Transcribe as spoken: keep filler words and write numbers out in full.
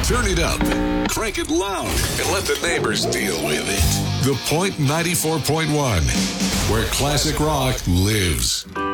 Turn it up, crank it loud, and let the neighbors deal with it. The Point ninety-four point one, where classic rock lives.